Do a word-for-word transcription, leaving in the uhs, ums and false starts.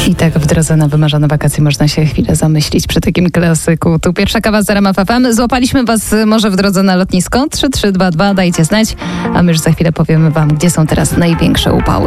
I tak w drodze na wymarzone wakacje można się chwilę zamyślić przy takim klasyku. Tu pierwsza kawa z R M F F M. Złapaliśmy was może w drodze na lotnisko. trzy trzy dwa dwa, dajcie znać. A my już za chwilę powiemy wam, gdzie są teraz największe upały.